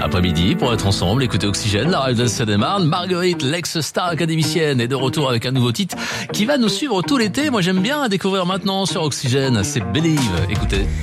après-midi pour être ensemble, écouter Oxygène, la radio de Seine-et-Marne. Marguerite, l'ex-star académicienne, est de retour avec un nouveau titre qui va nous suivre tout l'été. Moi, j'aime bien découvrir maintenant sur Oxygène. C'est Believe. Écoutez.